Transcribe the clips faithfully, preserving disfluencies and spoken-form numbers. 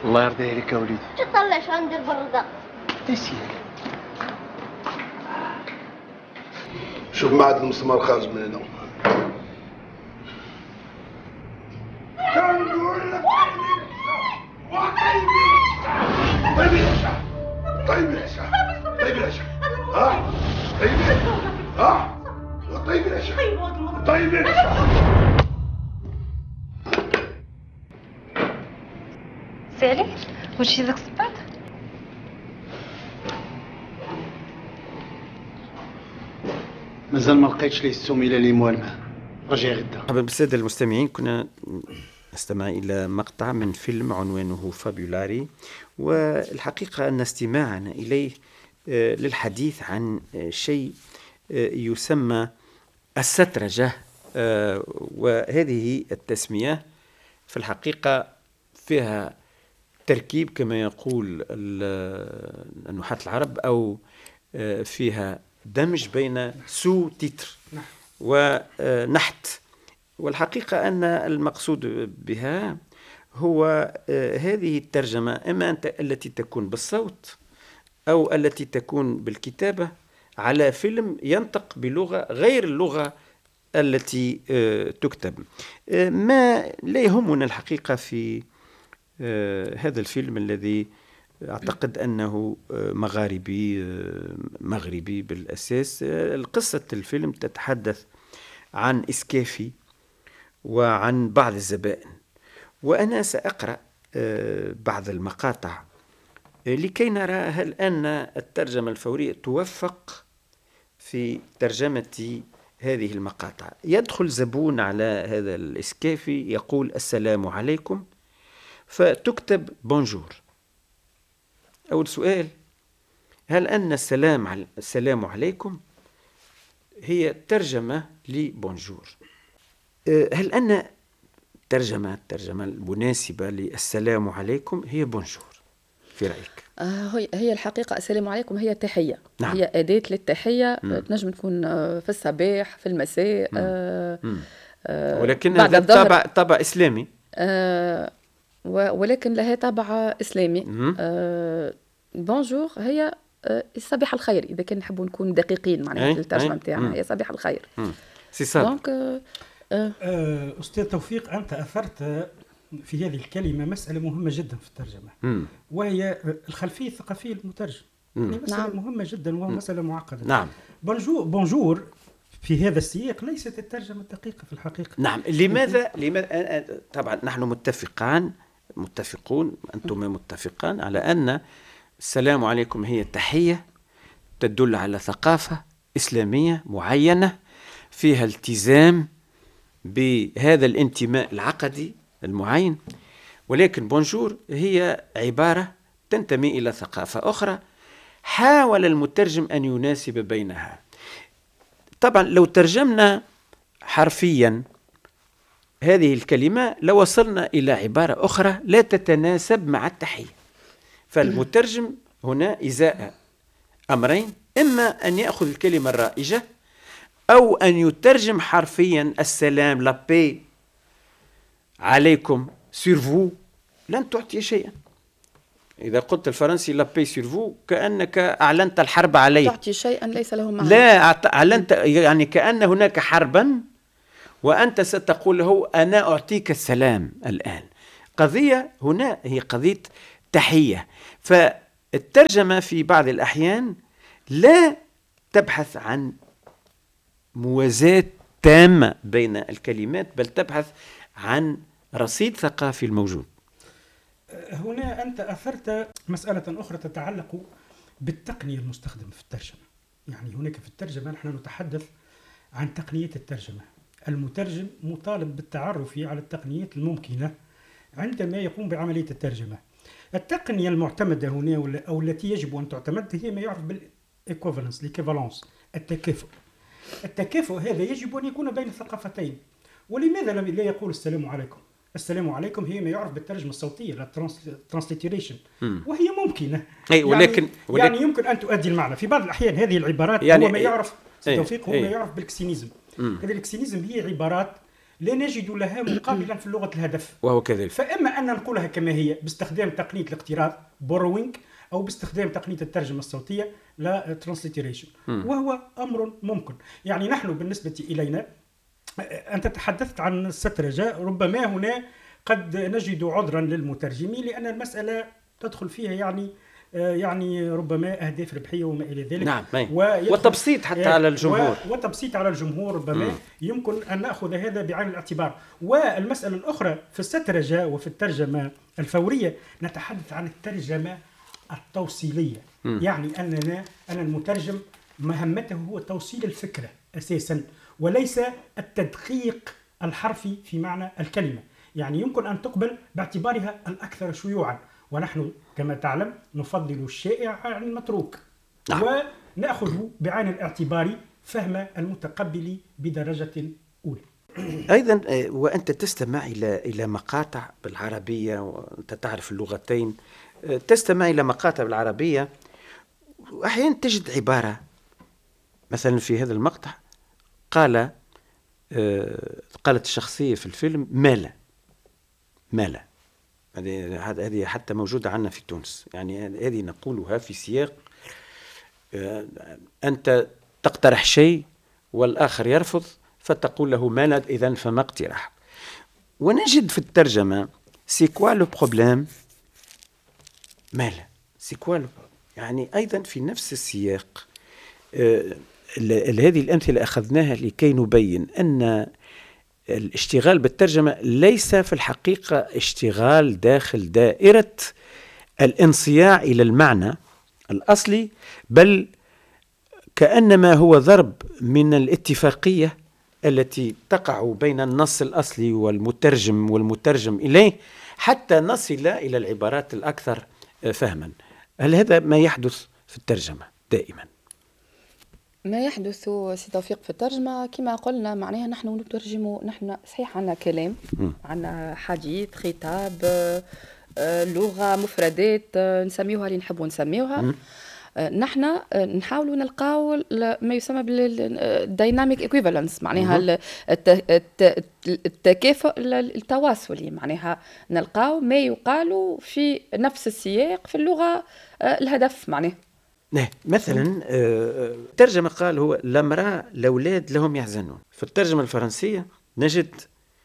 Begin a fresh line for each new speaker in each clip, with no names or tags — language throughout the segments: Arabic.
الله يرضي عليك يا وليدي.
تطلع شو ندير بالرضا.
تسير.
شوف معد المسمار خارج من هنا. كنقول لك طيب يا شيخ. طيب يا شيخ. طيب يا شيخ. ها؟ طيب يا شيخ. ها؟ طيب يا شيخ. طيب يا شيخ.
سالي وش ذاك الصباط؟
مازال ما لقيتش ليه السميله اللي موالمه. رجع غدا.
مرحبا بالساده المستمعين. كنا نستمع الى مقطع من فيلم عنوانه فابيولاري، والحقيقه ان استماعنا اليه للحديث عن شيء يسمى السترجه، وهذه التسميه في الحقيقه فيها تركيب كما يقول النحاة العرب، أو فيها دمج بين سو تيتر ونحت. والحقيقة أن المقصود بها هو هذه الترجمة، إما أن التي تكون بالصوت أو التي تكون بالكتابة على فيلم ينطق بلغة غير اللغة التي تكتب. ما لا يهمنا الحقيقة في آه هذا الفيلم الذي أعتقد أنه آه مغاربي آه مغربي بالأساس. آه قصة الفيلم تتحدث عن إسكافي وعن بعض الزبائن، وأنا سأقرأ آه بعض المقاطع آه لكي نرى هل أن الترجمة الفورية توفق في ترجمة هذه المقاطع. يدخل زبون على هذا الإسكافي يقول السلام عليكم، فتكتب بونجور. أول سؤال: هل أن السلام على السلام عليكم هي ترجمة لبونجور؟ هل أن ترجمة الترجمة المناسبة للسلام عليكم هي بونجور في رأيك؟
آه هي الحقيقة السلام عليكم هي تحية.
نعم.
هي أداة للتحية. تنجم تكون في الصباح في المساء. آه
آه ولكن هذا طابع طابع إسلامي.
آه ولكن لها طابع إسلامي. آه بونجور هي آه صباح الخير، إذا كان نحبوا نكون دقيقين معناها في الترجمة نتاعنا هي صباح الخير.
سي صاد.
دونك آه
آه أستاذ توفيق، أنت أثرت في هذه الكلمة مسألة مهمة جدا في الترجمة، مم. وهي الخلفية الثقافية للمترجم. يعني مسألة نعم. مهمة جدا وهو مسألة معقدة.
نعم.
بونجور بونجور في هذا السياق ليست الترجمة الدقيقة في الحقيقة.
نعم. لماذا لماذا طبعا نحن متفقان متفقون أنتم متفقان على أن السلام عليكم هي تحية تدل على ثقافة إسلامية معينة فيها التزام بهذا الانتماء العقدي المعين، ولكن بونجور هي عبارة تنتمي إلى ثقافة أخرى حاول المترجم أن يناسب بينها. طبعا لو ترجمنا حرفيا هذه الكلمة لوصلنا إلى عبارة أخرى لا تتناسب مع التحية. فالمترجم هنا إزاء أمرين: إما أن يأخذ الكلمة الرائجة أو أن يترجم حرفيا السلام لابي عليكم سيرفو لن تعطي شيئا. إذا قلت الفرنسي لابي سيرفو كأنك أعلنت الحرب عليه.
تعطي شيئا ليس له معنى.
لا أعلنت، يعني كأن هناك حربا وأنت ستقول له أنا أعطيك السلام الآن. قضية هنا هي قضية تحية. فالترجمة في بعض الأحيان لا تبحث عن موازاة تامة بين الكلمات، بل تبحث عن رصيد ثقافي الموجود.
هنا أنت أثرت مسألة أخرى تتعلق بالتقنية المستخدمة في الترجمة. يعني هناك في الترجمة نحن نتحدث عن تقنية الترجمة. المترجم مطالب بالتعرف على التقنيات الممكنة عندما يقوم بعملية الترجمة. التقنية المعتمدة هنا أو التي يجب أن تعتمد هي ما يعرف بالإيكوفالنس، الإيكوفالنس، التكافؤ. التكافؤ هذا يجب أن يكون بين الثقافتين. ولماذا لا يقول السلام عليكم؟ السلام عليكم هي ما يعرف بالترجمة الصوتية، الترانسليتريشن، وهي ممكنة.
أي ولكن,
يعني,
ولكن
يعني يمكن أن تؤدي المعنى. في بعض الأحيان هذه العبارات
يعني
هو ما يعرف توفيق هو
أي
ما يعرف بالكسينيزم. هذا الكسينيزم هي عبارات لا نجد لها مقابلا في لغة الهدف،
وهو كذلك.
فإما أن نقولها كما هي باستخدام تقنية الاقتراض borrowing، أو باستخدام تقنية الترجمة الصوتية لا transliteration، وهو أمر ممكن. يعني نحن بالنسبة إلينا، أنت تحدثت عن السترجة، ربما هنا قد نجد عذرا للمترجمين لأن المسألة تدخل فيها يعني يعني ربما أهداف ربحية وما إلى ذلك.
نعم. وتبسيط حتى على الجمهور،
وتبسيط على الجمهور ربما. مم. يمكن أن نأخذ هذا بعين الاعتبار. والمسألة الأخرى في السترجة وفي الترجمة الفورية نتحدث عن الترجمة التوصيلية. مم. يعني أننا أن المترجم مهمته هو توصيل الفكرة أساسا، وليس التدقيق الحرفي في معنى الكلمة. يعني يمكن أن تقبل باعتبارها الأكثر شيوعا، ونحن كما تعلم نفضل الشائع عن المتروك. نعم. ونأخذ بعين الاعتبار فهم المتقبل بدرجة أولى.
أيضا وأنت تستمع إلى إلى مقاطع بالعربية، وأنت تعرف اللغتين، تستمع إلى مقاطع بالعربية، وأحيانا تجد عبارة مثلا في هذا المقطع قال قالت الشخصية في الفيلم مالا مالا. هذه حتى موجودة عندنا في تونس. يعني هذه نقولها في سياق أنت تقترح شيء والآخر يرفض فتقول له مالا، إذن فما اقتراح. ونجد في الترجمة سي كوا لو بروبليم مالا، سي كوا لو، يعني أيضا في نفس السياق. هذه الأمثلة أخذناها لكي نبين أن الاشتغال بالترجمة ليس في الحقيقة اشتغال داخل دائرة الانصياع إلى المعنى الأصلي، بل كأنما هو ضرب من الاتفاقية التي تقع بين النص الأصلي والمترجم والمترجم إليه حتى نصل إلى العبارات الأكثر فهما. هل هذا ما يحدث في الترجمة دائما؟
ما يحدث سي توفيق في الترجمة كما قلنا، معناها نحن نترجم، نحن صحيح عندنا كلام، عندنا حديث، خطاب، لغة، مفردات نسميوها اللي نحبوا نسميوها. نحن نحاولوا نلقاو ما يسمى بالديناميك ايكويفالنس، معناها التكافؤ التواصلي، معناها نلقاو ما يقال في نفس السياق في اللغة الهدف. معناها
نه مثلا ترجمة قال هو لامرأة الأولاد لهم يحزنون. في الترجمة الفرنسية نجد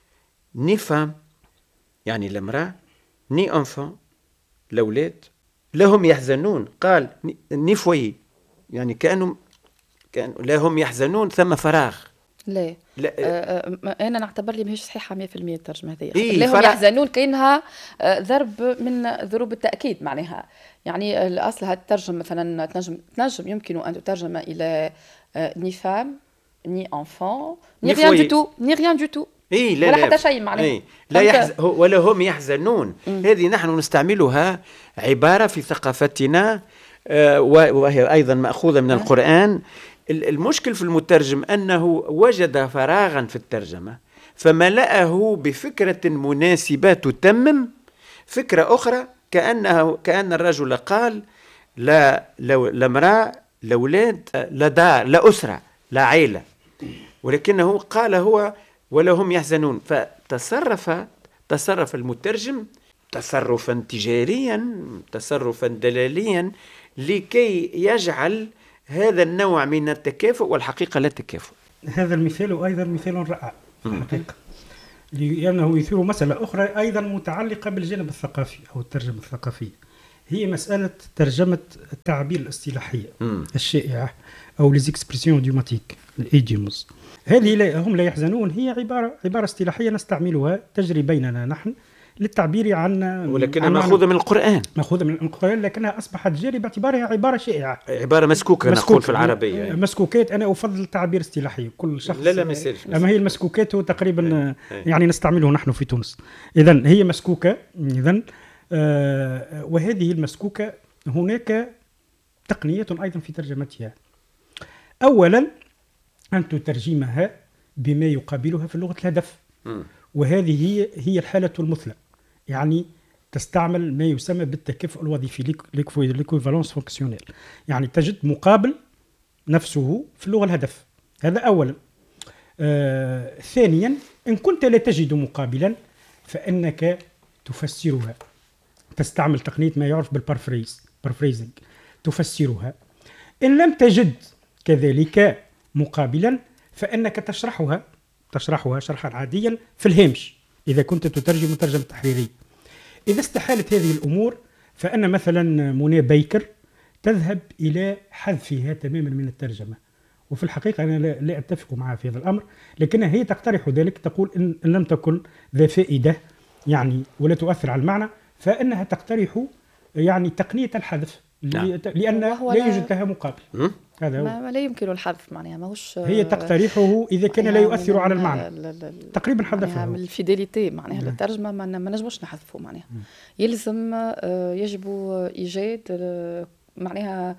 ني فام، يعني لامرأة، ني أنفان الأولاد لهم يحزنون. قال ني فوي، يعني كأنهم كأن لهم يحزنون ثم فراغ.
لا, لا. آه آه انا نعتبر لي ماهيش صحيحه مية بالمية الترجمه هذه.
إيه
لهم يحزنون كأنها آه ضرب من ضروب التاكيد، معناها يعني الاصل هذا الترجم مثلا تنجم تنجم يمكن ان تترجم الى آه ني فام ني انفان ني ريان دو تو ني ريان دو تو
إيه لا
ولا
لا
حتى شيء، معناها
إيه لا يحز... ولا هم يحزنون. هذه نحن نستعملها عبارة في ثقافتنا آه وهي أيضا مأخوذة من القرآن. المشكل في المترجم أنه وجد فراغا في الترجمة فملأه بفكرة مناسبة تتمم فكرة أخرى، كأنه كأن الرجل قال لا لامرأة لأولاد لا دار لا أسرة لا عائلة، ولكنه قال هو ولا هم يحزنون. فتصرف تصرف المترجم تصرفا تجاريا تصرفا دلاليا لكي يجعل هذا النوع من التكافؤ، والحقيقة لا تكافؤ.
هذا المثال أيضا مثال رائع الحقيقة، لأنه يثير مسألة أخرى أيضا متعلقة بالجانب الثقافي أو الترجمة الثقافية، هي مسألة ترجمة التعابير الاصطلاحية الشائعة أو les expressions idiomatique الإيديومز. هذه لا هم لا يحزنون هي عبارة عبارة اصطلاحية نستعملها تجري بيننا نحن للتعبير عن،
ولكنها مأخوذة من القرآن
مأخوذة من القرآن لكنها أصبحت جاري باعتبارها عبارة شائعة،
عبارة مسكوكة نقول في العربية
يعني. مسكوكات أنا أفضل التعبير اصطلاحي كل شخص
لا لا مسيرش
أما هي المسكوكات هو تقريبا يعني نستعمله نحن في تونس. إذن هي مسكوكة. إذن آه وهذه المسكوكة هناك تقنية أيضا في ترجمتها. أولا أن تترجمها بما يقابلها في اللغة الهدف، م. وهذه هي هي الحالة المثلى، يعني تستعمل ما يسمى بالتكافؤ الوظيفي ليكويفالونس فونكسيونيل، يعني تجد مقابل نفسه في اللغة الهدف. هذا أولا. آه ثانيا، إن كنت لا تجد مقابلا فإنك تفسرها، تستعمل تقنية ما يعرف بالبارفريز بارفريزنج، تفسرها. إن لم تجد كذلك مقابلا فإنك تشرحها تشرحها شرحا عاديا في الهامش إذا كنت تترجم ترجمة تحريرية. إذا استحالت هذه الأمور فإن مثلا منى بيكر تذهب إلى حذفها تماما من الترجمة، وفي الحقيقة أنا لا, لا أتفق معها في هذا الأمر، لكنها هي تقترح ذلك، تقول إن, إن لم تكن ذا فائدة يعني ولا تؤثر على المعنى فإنها تقترح يعني تقنية الحذف. نعم. لأن لا يوجد لها مقابل.
هذا هو. ما لا يمكن الحذف معناها ماهوش،
هي تقترحه إذا كان لا يؤثر على المعنى تقريبا حذفه.
من الفيداليتي معناها للترجمة ما نجموش نحذفه معناها. يلزم يجب إيجاد معناها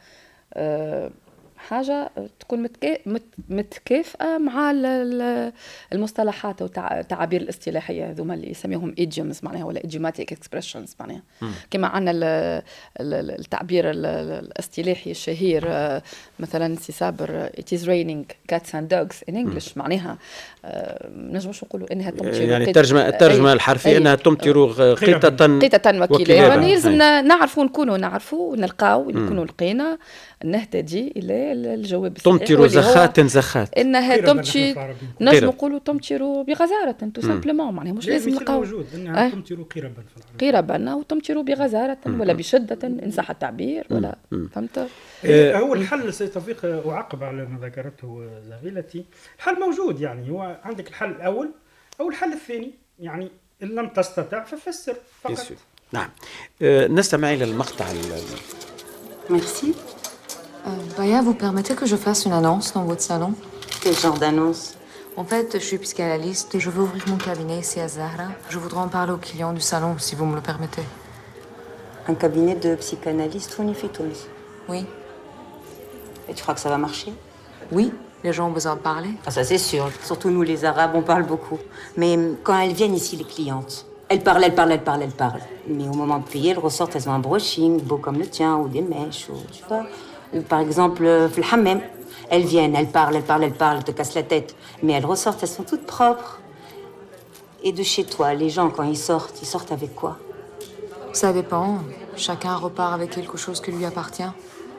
حاجة تكون متكافئة مع المصطلحات والتعابير الاصطلاحية هذوما اللي يسميهم idioms معناها ولا idiomatic expressions معناها. كما عندنا التعبير الاصطلاحي الشهير مثلا سي صابر it is raining cats and dogs in English معناها نجموش نقولوا انها تمطر،
يعني الترجمة الترجمة الحرفية انها تمطر قطة
قطة وكيلة. يعني لازم نعرفوا نكونوا نعرفوا ونلقاو نكونوا لقينا نهتدي الى الجواب الصحيح.
تمطر زخات زخات
انها تمشي نجم نقولوا تمطر بغزاره تو سامبلومون معناها مش لازم نلقاو
موجود انها أه؟ تمطر قربا
قربا او تمطر بغزاره ولا بشده ان صح التعبير ولا فهمت.
إيه هو الحل سي توفيق، اعقب على ما ذكرته زميلتي. الحل موجود، يعني هو عندك الحل الاول او الحل الثاني، يعني ان لم تستطع ففسر فقط.
نعم. أه نستمع الى المقطع.
Merci. Euh, Baya, vous permettez que je fasse une annonce dans votre salon?
Quel genre d'annonce?
En fait, je suis psychanalyste et je veux ouvrir mon cabinet ici à Zahra. Je voudrais en parler aux clients du salon, si vous me le permettez.
Un cabinet de psychanalyste Founifitoun?
Oui.
Et tu crois que ça va marcher?
Oui, les gens ont besoin de parler.
Ah, ça c'est sûr. Surtout nous les Arabes, on parle beaucoup. Mais quand elles viennent ici, les clientes, elles parlent, elles parlent, elles parlent, elles parlent. Mais au moment de payer, elles ressortent, elles ont un brushing beau comme le tien, ou des mèches, ou tu vois. Par exemple, le hammam, elles viennent, elles parlent, elles parlent, elles parlent, elles te cassent la tête. Mais elles ressortent, elles sont toutes propres. Et de chez toi, les gens, quand ils sortent, ils sortent avec quoi?
Ça dépend. Chacun repart avec quelque chose qui lui appartient.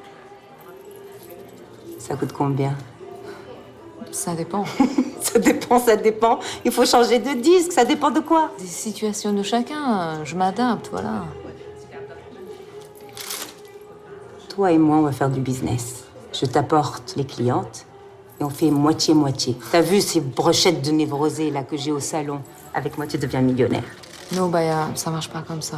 Ça coûte combien?
Ça dépend.
Ça dépend, ça dépend. Il faut changer de disque, ça dépend de quoi?
Des situations de chacun. Je m'adapte, voilà.
Toi et moi, on va faire du business. Je t'apporte les clientes et on fait moitié-moitié. T'as vu ces brochettes de névrosés là que j'ai au salon? Avec moi, tu deviens millionnaire.
Non, Baya, ça marche pas comme ça.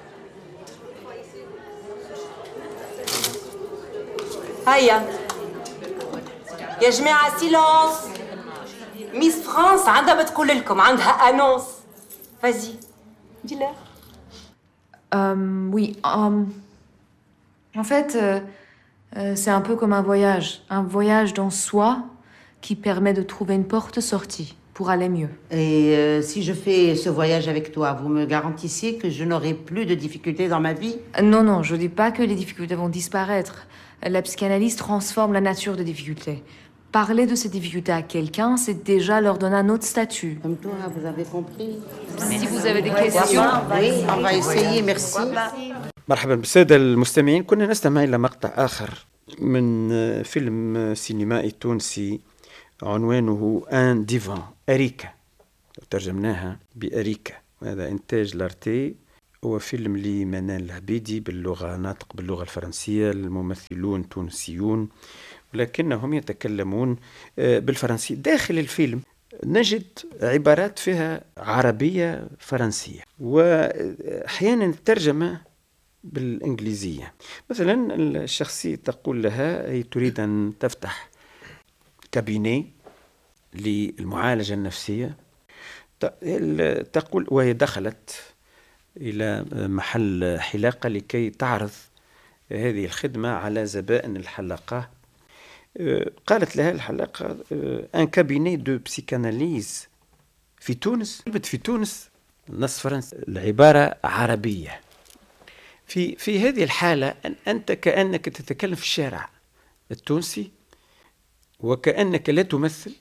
Aïe. يا جماعة silence. Miss France عندها بتقول لكم عندها annonce. Vas-y, dis-leur.
Euh, oui, um, en fait, euh, euh, c'est un peu comme un voyage. Un voyage dans soi qui permet de trouver une porte-sortie pour aller mieux.
Et euh, si je fais ce voyage avec toi, vous me garantissez que je n'aurai plus de difficultés dans ma vie?
Non, non, je ne dis pas que les difficultés vont disparaître. La psychanalyse transforme la nature des difficultés. Parler de ces difficultés à quelqu'un, c'est déjà leur donner un autre statut.
Comme toi, vous avez compris.
Si vous avez des questions...
Oui, on va essayer, merci.
مرحبا بالسادة المستمعين. كنا نستمع إلى مقطع آخر من فيلم سينمائي تونسي عنوانه ان ديفان، أريكا، ترجمناها بأريكا. هذا إنتاج لارتي، هو فيلم لمنال العبيدي باللغة ناطق باللغة الفرنسية. الممثلون تونسيون ولكنهم يتكلمون بالفرنسية. داخل الفيلم نجد عبارات فيها عربية فرنسية، وأحيانا الترجمة بالإنجليزية. مثلا الشخصية تقول لها هي تريد أن تفتح كابيني للمعالجة النفسية، تقول، وهي دخلت إلى محل حلاقة لكي تعرض هذه الخدمة على زبائن الحلاقة. قالت لها الحلاقة ان كابيني دو بسيكاناليز في تونس. في تونس نص فرنسي، العبارة عربية. في في هذه الحالة أنت كأنك تتكلم في الشارع التونسي، وكأنك لا تمثل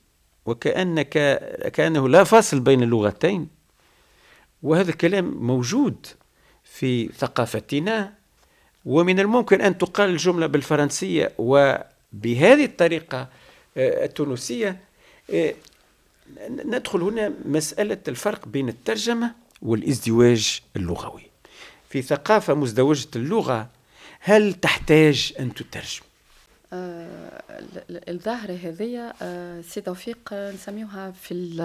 وكأنك كأنه لا فاصل بين اللغتين، وهذا الكلام موجود في ثقافتنا. ومن الممكن أن تقال الجملة بالفرنسية وبهذه الطريقة التونسية. ندخل هنا مسألة الفرق بين الترجمة والازدواج اللغوي. في ثقافة مزدوجة اللغة هل تحتاج أن تترجم؟
آه الظاهرة هذه آه سي توفيق نسميوها في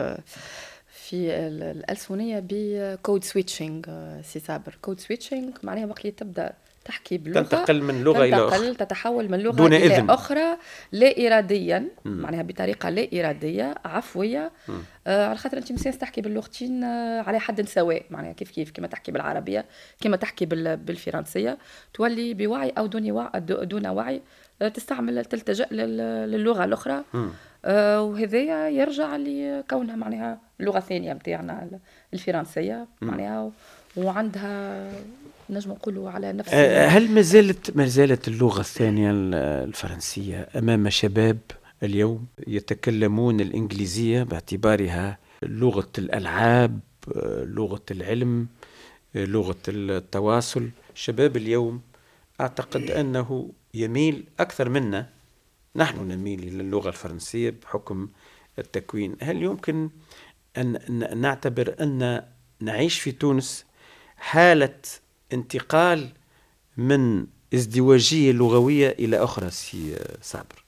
في الألسنية بكود سويتشنج. سي صابر كود سويتشنج معناها وقت اللي تبدأ تحكي بلغة
تنتقل من لغة إلى أخرى،
تتحول من لغة
دون
إلى
إذن.
أخرى لا إراديا، معناها بطريقة لا إرادية عفوية. آه على خاطر أنت مسيس تحكي باللغتين آه على حد سواء، معناها كيف كيف كما تحكي بالعربية كما تحكي بالفرنسية، تولي بوعي أو دون وعي, دون وعي آه تستعمل تلتجأ للغة الأخرى. آه وهذا يرجع لكونها معناها اللغة الثانية متاعنا الفرنسية، معناها وعندها نجم نقولوا على نفس.
هل ما زالت ما زالت اللغة الثانية الفرنسية أمام شباب اليوم يتكلمون الإنجليزية باعتبارها لغة الألعاب، لغة العلم، لغة التواصل؟ شباب اليوم أعتقد أنه يميل أكثر منا، نحن نميل إلى اللغة الفرنسية بحكم التكوين. هل يمكن أن نعتبر أن نعيش في تونس حالة انتقال من ازدواجية لغوية إلى أخرى؟ سي صابر،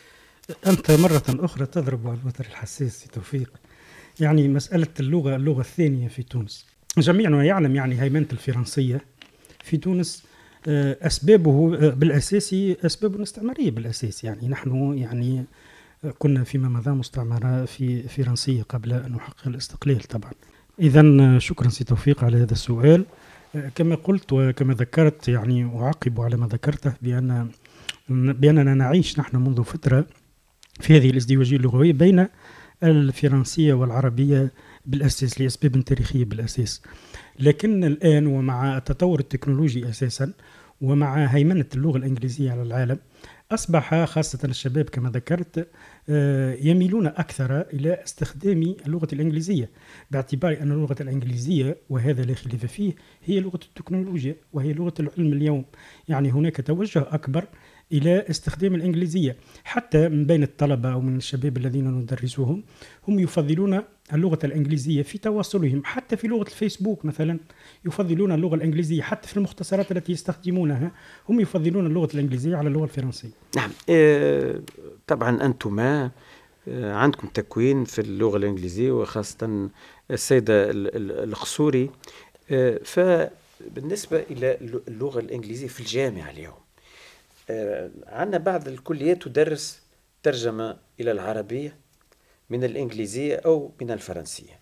أنت مرة أخرى تضرب على الوتر الحساس سي توفيق. يعني مسألة اللغة اللغة الثانية في تونس، جميعنا يعلم يعني هيمنة الفرنسية في تونس أسبابه بالأساسي أسباب استعمارية بالأساس. يعني نحن يعني كنا فيما مضى مستعمرة في فرنسية قبل أن نحقق الاستقلال طبعا. إذن شكرا سي توفيق على هذا السؤال. كما قلت وكما ذكرت يعني أعقب على ما ذكرته بأن بأننا نعيش نحن منذ فترة في هذه الازدواجية اللغوية بين الفرنسية والعربية بالأساس لأسباب تاريخية بالأساس. لكن الآن ومع التطور التكنولوجي أساسا ومع هيمنة اللغة الإنجليزية على العالم أصبح خاصة الشباب كما ذكرت يميلون أكثر إلى استخدام اللغة الإنجليزية، باعتبار أن اللغة الإنجليزية وهذا لا خلاف فيه هي لغة التكنولوجيا وهي لغة العلم اليوم. يعني هناك توجه أكبر إلى استخدام الإنجليزية، حتى من بين الطلبة أو من الشباب الذين ندرسهم هم يفضلون اللغة الإنجليزية في تواصلهم، حتى في لغة الفيسبوك مثلا يفضلون اللغة الإنجليزية، حتى في المختصرات التي يستخدمونها هم يفضلون اللغة الإنجليزية على اللغة الفرنسية.
نعم. آه طبعا أنتما آه عندكم تكوين في اللغة الإنجليزية وخاصة السيدة القصوري. آه فبالنسبة إلى اللغة الإنجليزية في الجامعة اليوم آه عندنا بعض الكليات تدرس ترجمة إلى العربية من الإنجليزية أو من الفرنسية،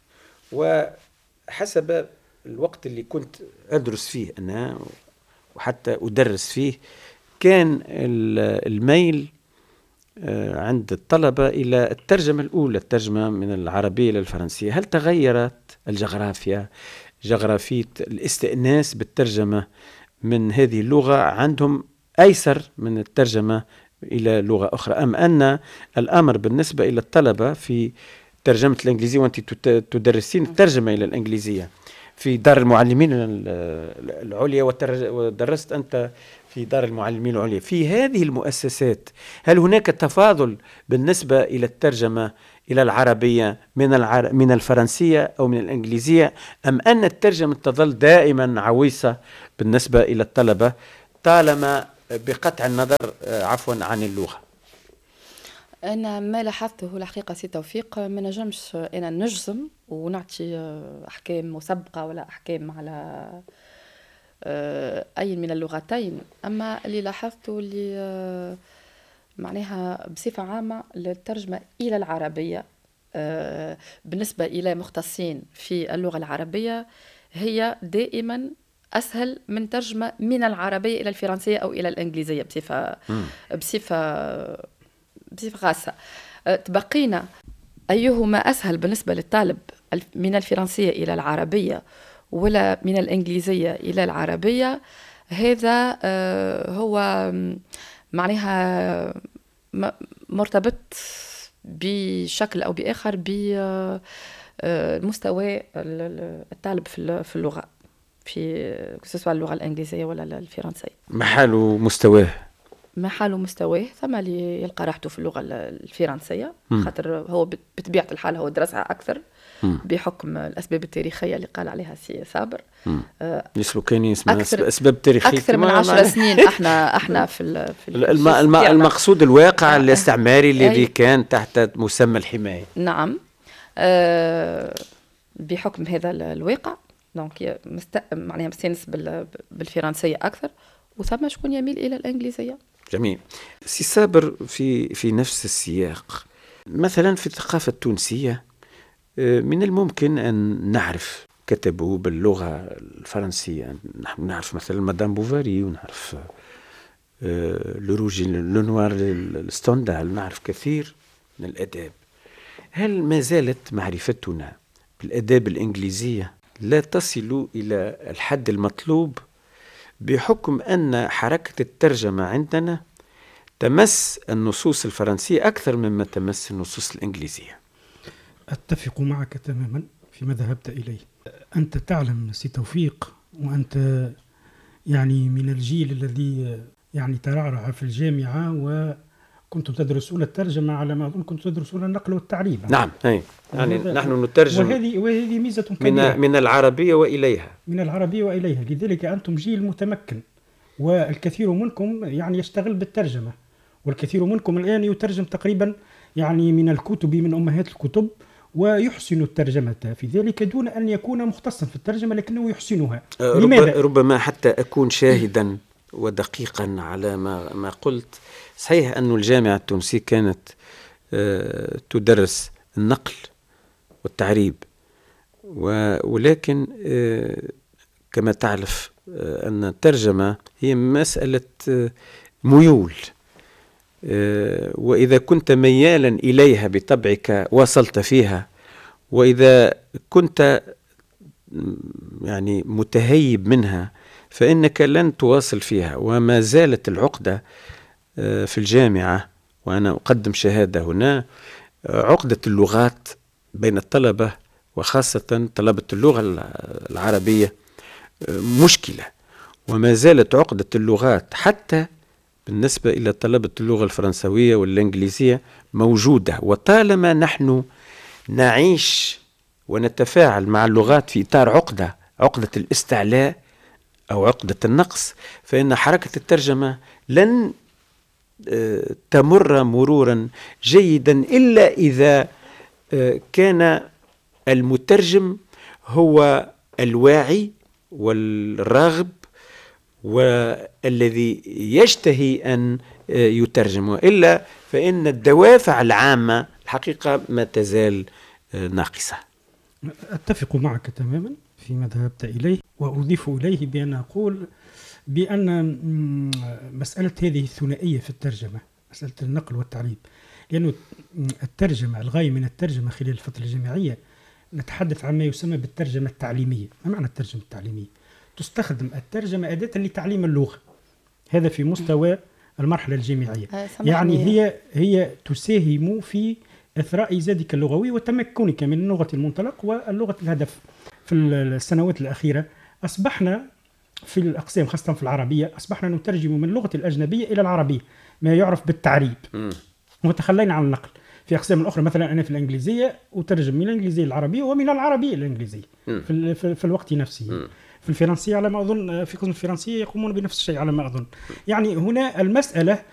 وحسب الوقت اللي كنت أدرس فيه أنا وحتى أدرس فيه كان الميل عند الطلبة إلى الترجمة الأولى، الترجمة من العربية إلى الفرنسية. هل تغيرت الجغرافيا جغرافية الاستئناس بالترجمة من هذه اللغة عندهم أيسر من الترجمة إلى لغة أخرى، أم أن الأمر بالنسبة إلى الطلبة في ترجمة الإنجليزية وأنت تدرسين الترجمة إلى الإنجليزية في دار المعلمين العليا ودرست أنت في دار المعلمين العليا، في هذه المؤسسات هل هناك تفاضل بالنسبة إلى الترجمة إلى العربية من العر... من الفرنسية أو من الإنجليزية، أم أن الترجمة تظل دائما عويصة بالنسبة إلى الطلبة طالما بقطع النظر عفوا عن اللغة؟
أنا ما لاحظته الحقيقة سي توفيق ما نجمش أنا نجزم ونعطي أحكام مسبقة ولا أحكام على أي من اللغتين، أما اللي لاحظته اللي معناها بصفة عامة للترجمة إلى العربية بالنسبة إلى مختصين في اللغة العربية هي دائما أسهل من ترجمة من العربية إلى الفرنسية أو إلى الإنجليزية بصفة بصفة بصفة خاصة. تبقينا أيهما أسهل بالنسبة للطالب من الفرنسية إلى العربية ولا من الإنجليزية إلى العربية، هذا هو معناها مرتبط بشكل أو بآخر بمستوى الطالب في اللغة، في سواء اللغة الإنجليزية ولا الفرنسية.
محل مستواه
محل ومستواه، ثم اللي يلقى راحته في اللغة الفرنسية خاطر هو بطبيعة الحال هو درسها أكثر م. بحكم الأسباب التاريخية اللي قال عليها سي صابر.
آه يسمو كان يسمى أسباب تاريخية
أكثر من عشر سنين احنا احنا في, في
الم الم المقصود الواقع آه الاستعماري الذي كان تحت مسمى الحماية.
نعم. آه بحكم هذا الواقع دونك مست... معناها مستانس بال... بالفرنسية أكثر، وثم شكون يميل إلى الإنجليزية.
جميل. سي صابر في في نفس السياق، مثلا في الثقافة التونسية من الممكن أن نعرف كتبوا باللغة الفرنسية، نحن نعرف مثلا مدام بوفاري، ونعرف لوروجي لونوار الستوندال، نعرف كثير من الآداب. هل ما زالت معرفتنا بالآداب الإنجليزية لا تصل إلى الحد المطلوب بحكم أن حركة الترجمة عندنا تمس النصوص الفرنسية أكثر مما تمس النصوص الإنجليزية؟
أتفق معك تماما فيما ذهبت إليه. أنت تعلم سي توفيق، وأنت يعني من الجيل الذي يعني ترعرع في الجامعة وكنتم تدرسون الترجمة، على ما أظن كنتم تدرسون النقل والتعريب.
نعم، أي. يعني نحن نترجم
وهذه وهذه ميزة كبيرة
من من العربية وإليها
من العربية وإليها لذلك أنتم جيل متمكن، والكثير منكم يعني يشتغل بالترجمة، والكثير منكم الآن يترجم تقريبا يعني من الكتب، من أمهات الكتب، ويحسن الترجمة في ذلك دون أن يكون مختصا في الترجمة لكنه يحسنها.
لماذا؟ ربما حتى أكون شاهدا ودقيقا على ما ما قلت. صحيح أن الجامعة التونسية كانت تدرس النقل والتعريب، ولكن كما تعرف أن الترجمة هي مسألة ميول، وإذا كنت ميالا إليها بطبعك وصلت فيها، وإذا كنت يعني متهيب منها فإنك لن تواصل فيها. وما زالت العقدة في الجامعة، وأنا أقدم شهادة هنا، عقدة اللغات بين الطلبة وخاصة طلبة اللغة العربية مشكلة، وما زالت عقدة اللغات حتى بالنسبة إلى طلبة اللغة الفرنسوية والإنجليزية موجودة. وطالما نحن نعيش ونتفاعل مع اللغات في إطار عقدة عقدة الاستعلاء أو عقدة النقص، فإن حركة الترجمة لن تمر مرورا جيدا إلا إذا كان المترجم هو الواعي والراغب والذي يشتهي أن يترجم، وإلا فإن الدوافع العامة الحقيقة ما تزال ناقصة.
أتفق معك تماما فيما ذهبت إليه، وأضيف إليه بأن أقول بأن مسألة هذه الثنائية في الترجمة، مسألة النقل والتعريب، لأنه الترجمة الغاية من الترجمة خلال الفترة الجامعية نتحدث عن ما يسمى بالترجمة التعليمية. ما معنى الترجمة التعليمية؟ تستخدم الترجمة أداة لتعليم اللغة، هذا في مستوى المرحلة الجامعية. يعني هي هي تساهم في إثراء زادك اللغوي وتمكنك من اللغة المنطلق واللغة الهدف. في السنوات الأخيرة أصبحنا في الأقسام خاصة في العربية أصبحنا نترجم من اللغة الأجنبية إلى العربية، ما يعرف بالتعريب، وتخلينا عن النقل. في أقسام الأخرى مثلا أنا في الإنجليزية أترجم من الإنجليزية للعربية ومن العربية للإنجليزية في, في, في الوقت نفسه. م. في الفرنسية على ما أظن، في قسم الفرنسية يقومون بنفس الشيء على ما أظن. يعني هنا المسألة